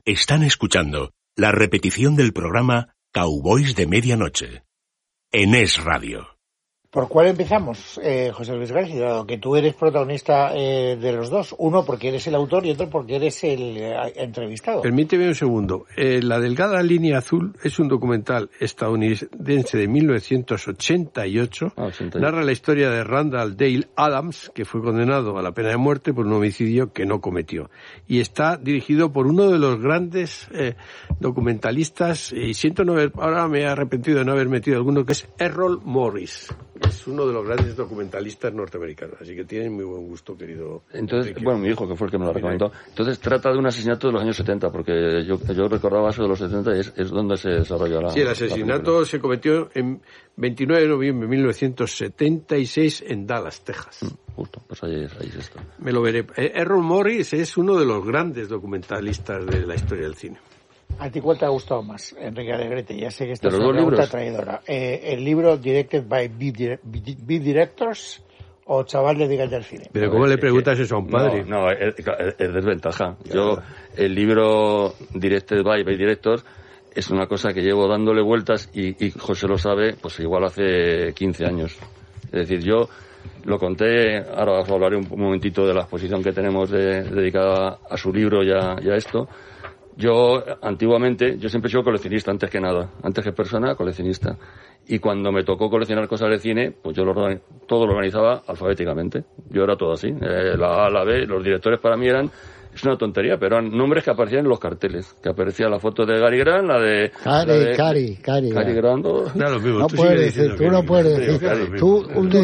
Están escuchando la repetición del programa Cowboys de Medianoche en Es Radio. ¿Por cuál empezamos, José Luis García? Dado que tú eres protagonista de los dos. Uno porque eres el autor y otro porque eres el entrevistado. Permíteme un segundo. La delgada línea azul es un documental estadounidense de 1988. Narra la historia de Randall Dale Adams, que fue condenado a la pena de muerte por un homicidio que no cometió. Y está dirigido por uno de los grandes documentalistas, y siento no haber, ahora me he arrepentido de no haber metido alguno, que es Errol Morris. Es uno de los grandes documentalistas norteamericanos, así que tiene muy buen gusto, querido. Entonces, bueno, mi hijo, que fue el que me lo recomendó. Entonces trata de un asesinato de los años 70, porque yo recordaba eso de los 70 y es donde se desarrolla la... Sí, el asesinato se cometió en 29 de noviembre de 1976 en Dallas, Texas. Justo, pues ahí es esto. Me lo veré. Errol Morris es uno de los grandes documentalistas de la historia del cine. ¿A ti cuál te ha gustado más, Enrique Alegrete? Ya sé que esta es una pregunta traidora. ¿El libro Directed by Big Directors o Chaval de Dígate al Cine? Pero ¿cómo le preguntas eso a un padre? No, es desventaja. Claro. El libro Directed by Big Directors es una cosa que llevo dándole vueltas y José lo sabe, pues igual hace 15 años. Es decir, yo lo conté, ahora os hablaré un momentito de la exposición que tenemos dedicada a su libro y a esto. Yo, antiguamente, yo siempre he sido coleccionista, antes que nada. Antes que persona, coleccionista. Y cuando me tocó coleccionar cosas de cine, pues yo todo lo organizaba alfabéticamente. Yo era todo así. La A, la B, los directores para mí eran... Es una tontería, pero eran nombres que aparecían en los carteles. Que aparecía la foto de Gary Grant, la de... Cary Grant. No puedes decir, tú no puedes decir. Tú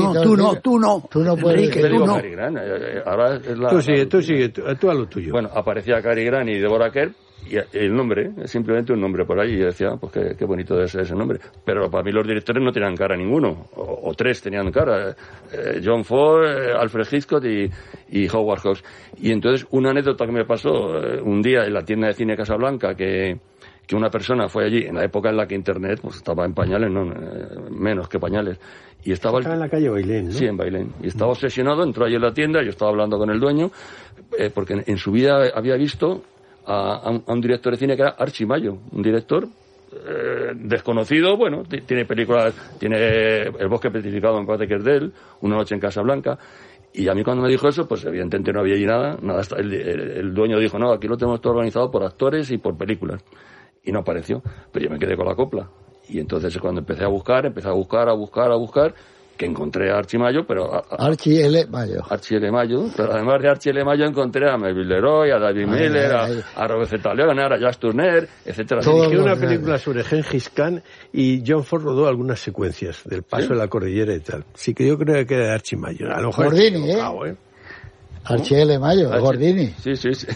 no puedes decir. Cary Grant. Ahora es la... Tú sigue, tú a lo tuyo. Bueno, aparecía Cary Grant y Deborah Kerr, y el nombre, es simplemente un nombre por ahí, y yo decía, pues qué bonito debe ser ese nombre. Pero para mí los directores no tenían cara ninguno, o tres tenían cara, John Ford, Alfred Hitchcock y Howard Hawks. Y entonces una anécdota que me pasó un día en la tienda de cine Casablanca, que una persona fue allí, en la época en la que Internet pues estaba en pañales, no menos que pañales. Y estaba en la calle Bailén, ¿no? Sí, en Bailén. Y estaba obsesionado, entró allí en la tienda, yo estaba hablando con el dueño, porque en su vida había visto a un director de cine que era Archie Mayo, un director desconocido, bueno, tiene películas, tiene El bosque petrificado, me parece que es de él, Una noche en Casablanca, y a mí cuando me dijo eso, pues evidentemente no había allí nada, el dueño dijo, no, aquí lo tenemos todo organizado por actores y por películas, y no apareció, pero yo me quedé con la copla, y entonces cuando empecé a buscar, que encontré a Archie Mayo, pero... Archie L. Mayo. Archie L. Mayo, pero además de Archie L. Mayo encontré a Melville Leroy, a David Miller, a Robert Z. Leonard, a Jacques Tourneur, etcétera. Dirigió una película sobre Gengis Khan y John Ford rodó algunas secuencias del paso de la cordillera y tal. Sí que yo creo que era de Archie Mayo. A lo mejor Gordini, Archie L. Mayo, Gordini. Sí.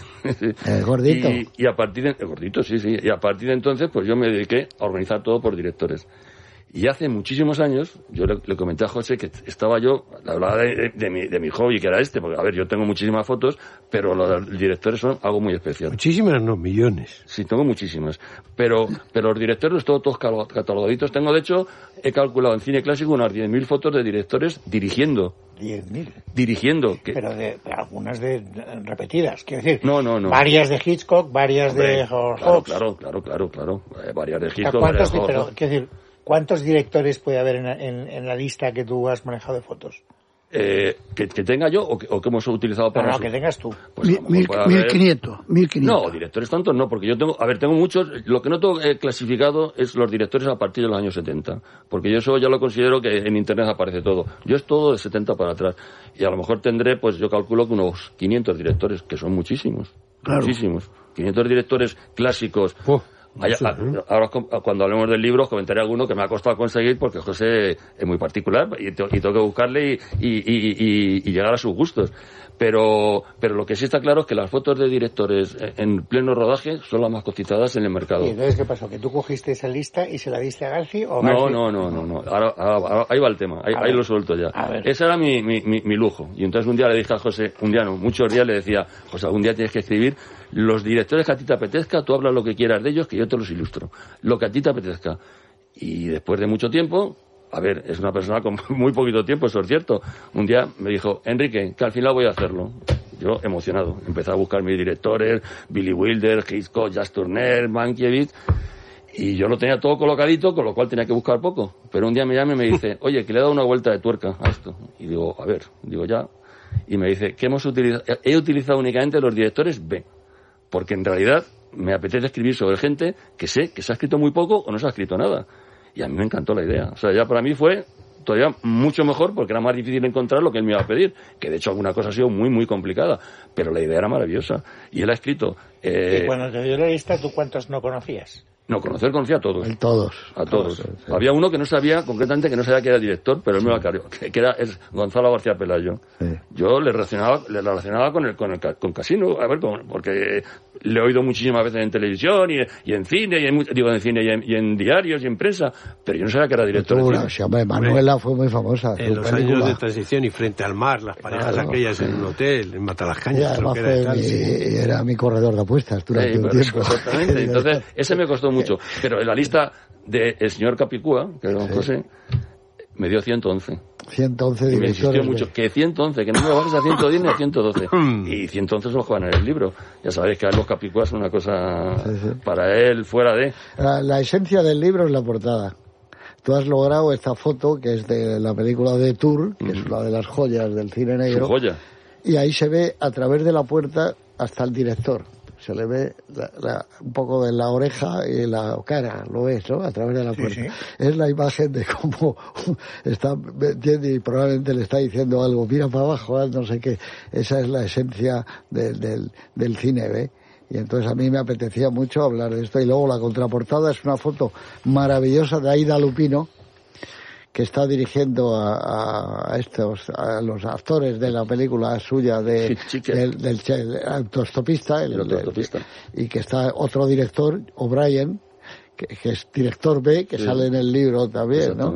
El gordito. Y a partir de... El gordito, sí. Y a partir de entonces, pues yo me dediqué a organizar todo por directores. Y hace muchísimos años, yo le comenté a José que estaba yo, hablaba de mi hobby, que era porque, a ver, yo tengo muchísimas fotos, pero los directores son algo muy especial. Muchísimas, no, millones. Sí, tengo muchísimas. Pero los directores los tengo todos catalogaditos. Tengo, de hecho, he calculado en cine clásico unas 10.000 fotos de directores dirigiendo. 10.000. Dirigiendo. Pero algunas repetidas, quiero decir. No. Varias de Hitchcock, varias de Howard Hawks. Claro. Varias de Hitchcock, ¿Cuántos, pero, quiero decir, ¿cuántos directores puede haber en la lista que tú has manejado de fotos? Que tenga yo o que hemos utilizado para... No, que tengas tú. Pues 1500. No, directores tantos no, porque yo tengo muchos. Lo que no tengo clasificado es los directores a partir de los años 70, porque yo eso ya lo considero que en Internet aparece todo. Yo es todo de 70 para atrás. Y a lo mejor tendré, pues yo calculo que unos 500 directores, que son muchísimos. Claro. Muchísimos. 500 directores clásicos. Ahora cuando hablemos del libro os comentaré alguno que me ha costado conseguir porque José es muy particular y tengo que buscarle y llegar a sus gustos, pero lo que sí está claro es que las fotos de directores en pleno rodaje son las más cotizadas en el mercado. ¿Y entonces qué pasó? ¿Que tú cogiste esa lista y se la diste a García o No. Ahora ahí va el tema, ahí lo suelto ya. Ese era mi lujo, y entonces un día le dije a José, muchos días le decía, pues algún día tienes que escribir los directores que a ti te apetezca, tú hablas lo que quieras de ellos, que yo te los ilustro. Lo que a ti te apetezca. Y después de mucho tiempo, a ver, es una persona con muy poquito tiempo, eso es cierto. Un día me dijo, Enrique, que al final voy a hacerlo. yo emocionado. Empecé a buscar mis directores, Billy Wilder, Hitchcock, Jacques Tourneur, Mankiewicz, y yo lo tenía todo colocadito, con lo cual tenía que buscar poco. Pero un día me llama y me dice, oye, que le he dado una vuelta de tuerca a esto. Y digo, a ver, ya. Y me dice, que he utilizado únicamente los directores B, porque en realidad me apetece escribir sobre gente que sé que se ha escrito muy poco o no se ha escrito nada. Y a mí me encantó la idea. O sea, ya para mí fue todavía mucho mejor, porque era más difícil encontrar lo que él me iba a pedir, que de hecho alguna cosa ha sido muy, muy complicada, pero la idea era maravillosa. Y él ha escrito... Y cuando te dio la lista, ¿tú cuántos no conocías? No, conocía a todos. A todos. Sí. Había uno que no sabía, concretamente, que no sabía que era director, pero él me lo aclaró, que es Gonzalo García Pelayo. Sí. Yo le relacionaba con Casino, a ver, porque le he oído muchísimas veces en televisión y en cine, y en diarios y en prensa, pero yo no sabía que era director. Manuela fue muy famosa. En los años de transición y Frente al Mar, las parejas aquellas en un hotel, en Matalascañas, creo que era era mi corredor de apuestas durante un tiempo. Exactamente, entonces ese me costó mucho, pero en la lista del señor Capicúa, que era don José, me dio 111. 111 y me insistió mucho, que 111, que no me lo bajes a 110 ni a 112. Y 111 se lo juegan en el libro. Ya sabéis que los Capicúas son una cosa para él fuera de... La esencia del libro es la portada. Tú has logrado esta foto, que es de la película de Tour, que es una de las joyas del cine negro. Su joya. Y ahí se ve a través de la puerta hasta el director. Se le ve un poco de la oreja y la cara, lo ves, ¿no? A través de la puerta. Sí. Es la imagen de cómo está, y probablemente le está diciendo algo, mira para abajo, no sé qué. Esa es la esencia del cine, ¿ve? Y entonces a mí me apetecía mucho hablar de esto. Y luego la contraportada es una foto maravillosa de Aida Lupino, que está dirigiendo a los actores de la película suya del autostopista, y que está otro director, O'Brien, que es director B, que sale en el libro también, ¿no?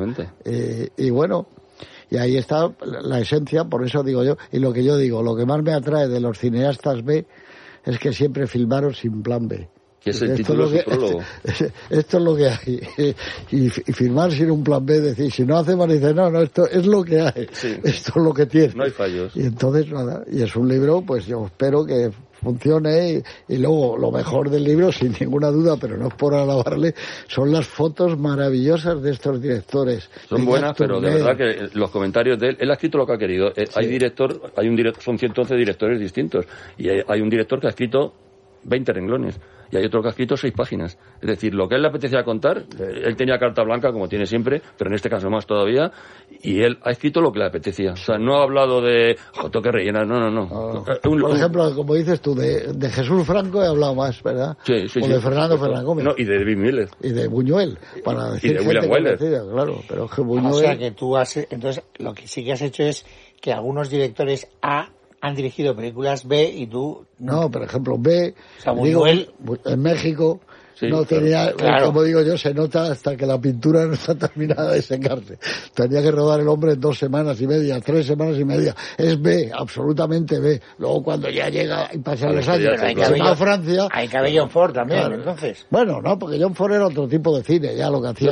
Y bueno, y ahí está la esencia, por eso digo yo, y lo que yo digo, lo que más me atrae de los cineastas B es que siempre filmaron sin plan B. Que es el título de su prólogo. Esto es lo que hay. Y firmar sin un plan B, decir, si no hace mal, dice, no, esto es lo que hay. Sí. Esto es lo que tiene. No hay fallos. Y entonces, nada, y es un libro, pues yo espero que funcione, y luego lo mejor del libro, sin ninguna duda, pero no es por alabarle, son las fotos maravillosas de estos directores. Son buenas, pero de verdad que los comentarios de él ha escrito lo que ha querido. Sí. Son 111 directores distintos, y hay un director que ha escrito 20 renglones. Y hay otro que ha escrito 6 páginas. Es decir, lo que a él le apetecía contar, él tenía carta blanca, como tiene siempre, pero en este caso más todavía, y él ha escrito lo que le apetecía. O sea, no ha hablado de joto que rellenar, no. Por ejemplo, como dices tú, de Jesús Franco he hablado más, ¿verdad? Sí. O de Fernando Fernández. No, y de David Miller. Y de Buñuel, para decir, y de William Wyler. Claro, pero que Buñuel... O sea, que tú entonces, lo que sí que has hecho es que algunos directores A han dirigido películas B y tú... No, por ejemplo, B, o sea, Buñuel, en México, sí, no tenía, como digo yo, se nota hasta que la pintura no está terminada de secarse. Tenía que rodar el hombre en 2 semanas y media, 3 semanas y media. Es B, absolutamente B. Luego cuando ya llega y pasan los años, a Francia... Hay que haber John Ford también, claro. Entonces. Bueno, no, porque John Ford era otro tipo de cine, ya lo que hacía.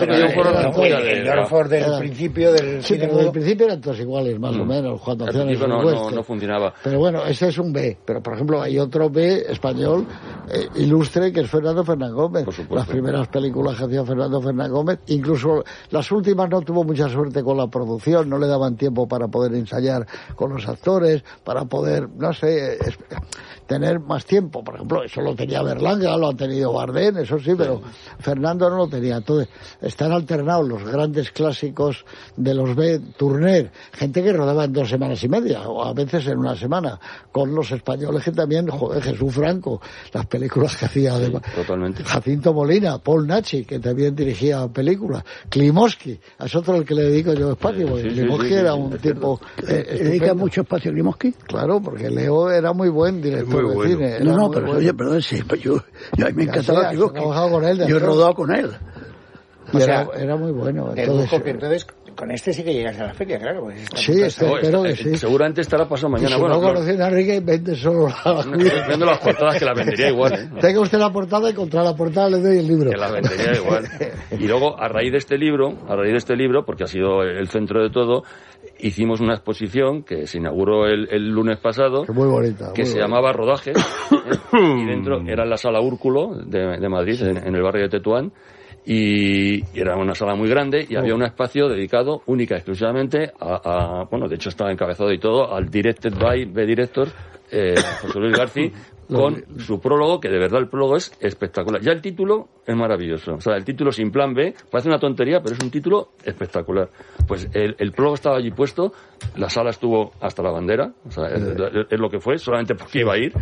John Ford del principio del sí, pero del principio eran todos iguales, más o menos, cuando hacían el no funcionaba. Pero bueno, ese es un B. Pero, por ejemplo, hay otro B español ilustre, que es Fernando Fernández Gómez. Las primeras películas que hacía Fernando Fernández Gómez, incluso las últimas no tuvo mucha suerte con la producción, no le daban tiempo para poder ensayar con los actores, para poder, no sé, tener más tiempo. Por ejemplo, eso lo tenía Berlanga, lo ha tenido Bardem, eso sí, pero Fernando no lo tenía. Entonces, están alternados los grandes clásicos de los B, Tourneur, gente que rodaba en 2 semanas y media, o a veces en 1 semana, con los españoles que también, Jesús Franco, las películas que hacía, totalmente. Jacinto Molina, Paul Nachi, que también dirigía películas, Klimovsky, es otro al que le dedico yo espacio, porque Klimovsky era un tipo... ¿Dedica mucho espacio a Klimovsky? Claro, porque Leo era muy buen director de cine. No, pero oye, perdón, sí, yo a mí me encantaba Klimovsky. Con él, yo he rodado con él. O sea, era muy bueno. Entonces con este sí que llegas a la feria, claro. Pues sí, espero que sí. Seguramente estará pasado mañana. Si no conoces a Enrique, vende solo vendo las portadas, que las vendería igual. Tenga usted la portada y contra la portada le doy el libro. Que las vendería igual. Y luego, a raíz de este libro, porque ha sido el centro de todo, hicimos una exposición que se inauguró el lunes pasado, muy bonita, que se llamaba Rodaje, y dentro era en la Sala Úrculo de Madrid, en el barrio de Tetuán, y era una sala muy grande y había un espacio dedicado única y exclusivamente bueno, de hecho estaba encabezado y todo, al Directed by the Director, José Luis García, con su prólogo, que de verdad el prólogo es espectacular. Ya el título es maravilloso. O sea, el título Sin Plan B parece una tontería, pero es un título espectacular. Pues el prólogo estaba allí puesto, la sala estuvo hasta la bandera, o sea, es lo que fue, solamente porque iba a ir,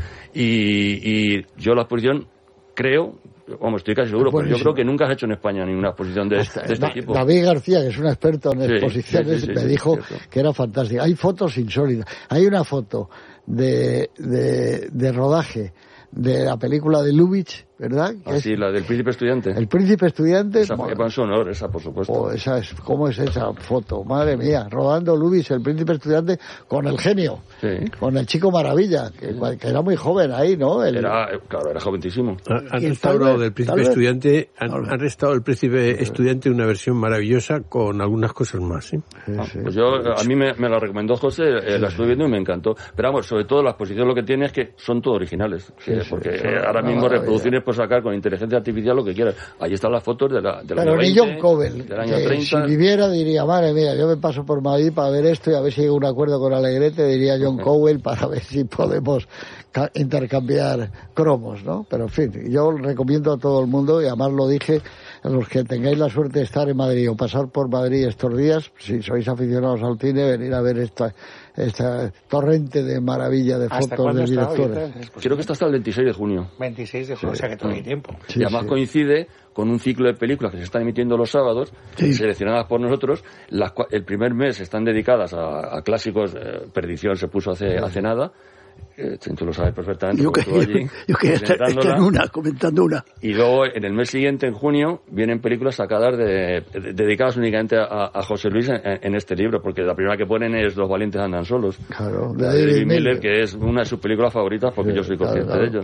y yo la exposición creo, estoy casi seguro, porque yo creo que nunca has hecho en España ninguna exposición de este tipo. David García, que es un experto en exposiciones, me dijo que era fantástica. Hay fotos insólitas. Hay una foto de rodaje de la película de Lubitsch, ¿verdad? Sí, la del Príncipe Estudiante. El Príncipe Estudiante. Esa va en su honor, esa, por supuesto. ¿Cómo es esa foto? Madre mía, rodando Lubitsch, el Príncipe Estudiante, con el genio, con el chico maravilla, que era muy joven ahí, ¿no? Era jovencísimo. Han restaurado del Príncipe Estudiante, han restaurado el Príncipe Estudiante una versión maravillosa con algunas cosas más, ¿sí? Pues a mí me la recomendó José, la estuve viendo y me encantó. Pero vamos, sobre todo la exposición lo que tiene es que son todos originales, porque ahora mismo reproducciones puedes sacar con inteligencia artificial lo que quieras. Ahí están las fotos del año 20, ni John Covell, del año 30. Si viviera diría, madre mía, yo me paso por Madrid para ver esto y a ver si hay un acuerdo con Alegrete, diría John Covell, para ver si podemos intercambiar cromos, ¿no? Pero en fin, yo recomiendo a todo el mundo, y además lo dije, a los que tengáis la suerte de estar en Madrid o pasar por Madrid estos días, si sois aficionados al cine, venir a ver esta torrente de maravilla de fotos de directores. Creo que está hasta el 26 de junio. 26 de junio, o sea que todavía hay tiempo. Y además coincide con un ciclo de películas que se están emitiendo los sábados, seleccionadas por nosotros. El primer mes están dedicadas a clásicos. Perdición se puso hace nada. Tú lo sabes perfectamente. Yo quería estar comentando una. Y luego, en el mes siguiente, en junio, vienen películas sacadas dedicadas únicamente a José Luis en este libro, porque la primera que ponen es Los valientes andan solos. Claro, de David Miller, que es una de sus películas favoritas, porque yo soy consciente de ello.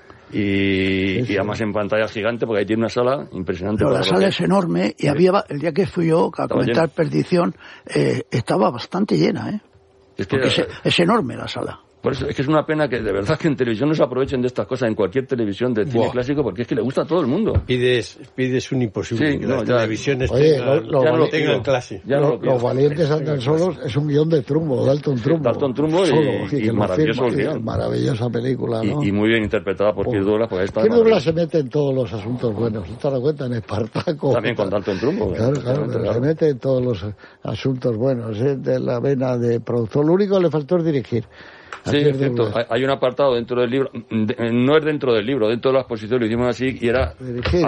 Y además en pantalla gigante, porque ahí tiene una sala impresionante. Pero la sala es enorme, y había, el día que fui yo a comentar Perdición, estaba bastante llena, porque es enorme la sala. Por eso es que es una pena que de verdad que en televisión no se aprovechen de estas cosas, en cualquier televisión de cine clásico, porque es que le gusta a todo el mundo. Pides un imposible, que las televisiones tengan clase. Los valientes andan solos es un guión de Trumbo, Dalton Trumbo y maravilloso guión. Maravillosa película, ¿no? Y muy bien interpretada por Kirk Douglas, porque Kirk Douglas se mete en todos los asuntos buenos, ¿te das cuenta? En Espartaco. También con Dalton Trumbo. Claro, se mete en todos los asuntos buenos, de la vena de productor. Lo único que le faltó es dirigir. Sí, es cierto. Hay un apartado dentro del libro, no es dentro del libro, dentro de la exposición lo hicimos así, y era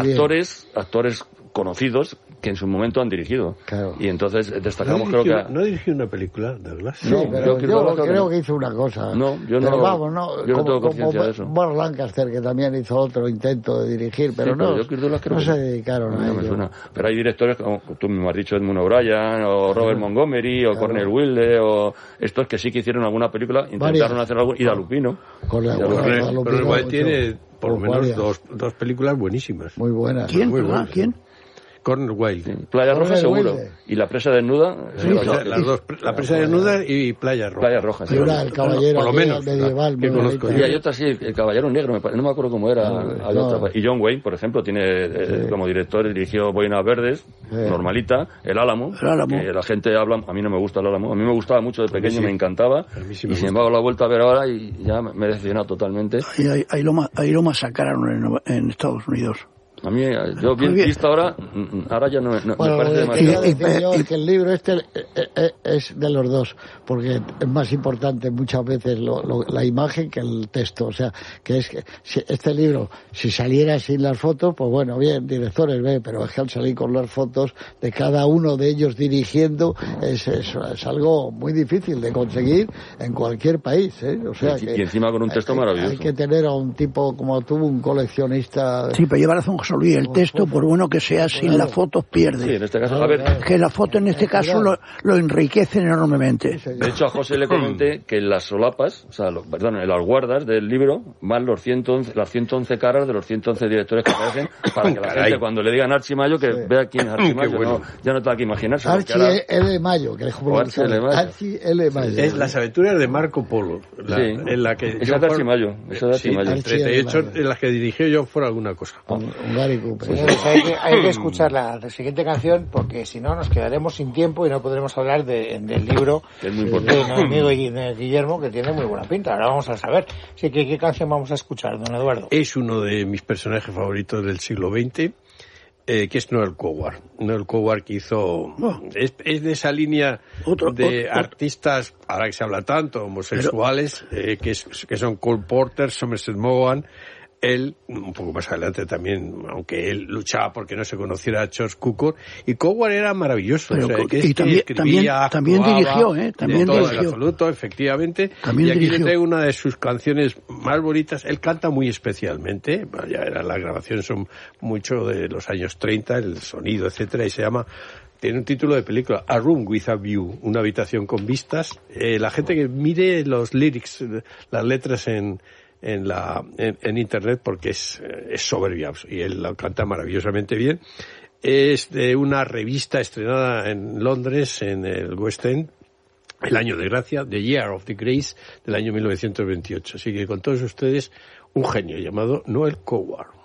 actores conocidos que en su momento han dirigido. Claro. Y entonces destacamos, ¿No dirigió una película, Douglas? Sí, pero yo creo que hizo una cosa. Yo no tengo conciencia de eso. Mark Lancaster, que también hizo otro intento de dirigir, pero no se dedicaron a ello. Pero hay directores, como tú mismo has dicho, Edmund O'Brien, o Robert Montgomery, o Cornel Wilde, o estos que sí que hicieron alguna película, intentaron hacer algo, y Dalupino. Pero igual tiene por lo menos dos películas buenísimas. Muy buenas. ¿Quién? Cornel Wilde. Playa Roja seguro. Y La presa desnuda. Las dos. La presa desnuda y Playa Roja. Playa Roja, sí. Y una, el caballero por lo menos, medieval. Que conozco yo. Y hay otra, sí, El caballero negro, no me acuerdo cómo era. Y John Wayne, por ejemplo, tiene como director, dirigió Boinas Verdes, normalita, El Álamo. Que la gente habla, a mí no me gusta El Álamo. A mí me gustaba mucho de pequeño, me encantaba. Y sin embargo la he vuelto a ver ahora y ya me he decepcionado totalmente. Ahí lo masacraron en Estados Unidos. A mí, yo bien visto ahora ya no me parece demasiado. Que el libro este es de los dos, porque es más importante muchas veces la imagen que el texto. O sea, que es que si este libro, si saliera sin las fotos, pues bueno, bien, directores, pero es que al salir con las fotos de cada uno de ellos dirigiendo, es algo muy difícil de conseguir en cualquier país, O sea, y encima con un texto maravilloso. Hay que tener a un tipo como tú, un coleccionista. Sí, pero lleva razón José Luis, el texto, por bueno que sea, sin las fotos pierde. Sí, en este caso, a ver. Que la foto en este caso lo enriquecen enormemente. De hecho, a José le comenté que en las solapas, o sea, en las guardas del libro, van las 111 caras de los 111 directores que aparecen, para que la gente, cuando le digan Archie Mayo, que vea quién es Archie Mayo. Bueno. Ya no tengo que imaginarse. Archie L. Mayo, que es como Archie L. Mayo. Archie L. Mayo. Es Las aventuras de Marco Polo. En la que esa de Archie Mayo. Sí, en 38 en las que dirigió yo fuera alguna cosa. Señores, hay que escuchar la siguiente canción, porque si no nos quedaremos sin tiempo y no podremos hablar del libro de mi amigo Guillermo, que tiene muy buena pinta. Ahora vamos a saber. Así que, ¿qué canción vamos a escuchar, don Eduardo? Es uno de mis personajes favoritos del siglo XX, que es Noel Coward. Noel Coward, que hizo... Es de esa línea de artistas, ahora que se habla tanto, homosexuales, que son Cole Porter, Somerset Maugham. Él, un poco más adelante también, aunque él luchaba porque no se conociera a George Cukor, y Coward era maravilloso. Pero, o sea, que y también, escribía, también dirigió, también dirigió. En absoluto, efectivamente. También y aquí dirigió. le traigo una de sus canciones más bonitas. Él canta muy especialmente, ya las grabaciones son mucho de los años 30, el sonido, etcétera, y tiene un título de película, A Room with a View, una habitación con vistas. La gente que mire los lyrics, las letras en internet, porque es soberbia, y él lo canta maravillosamente bien. Es de una revista estrenada en Londres, en el West End, el año de gracia, The Year of the Grace, del año 1928. Así que con todos ustedes, un genio llamado Noel Coward.